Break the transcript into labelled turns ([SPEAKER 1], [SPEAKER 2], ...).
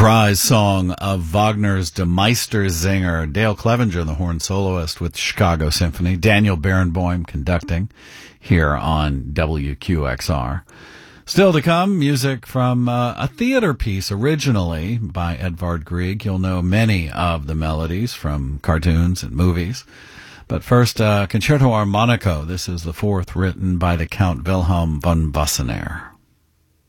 [SPEAKER 1] Reprise song of Wagner's Der Meistersinger, Dale Clevenger, the horn soloist with Chicago Symphony, Daniel Barenboim conducting here on WQXR. Still to come, music from a theater piece originally by Edvard Grieg. You'll know many of the melodies from cartoons and movies. But first, Concerto Armonico. This is the fourth, written by the Count Wilhelm von Wassenaer.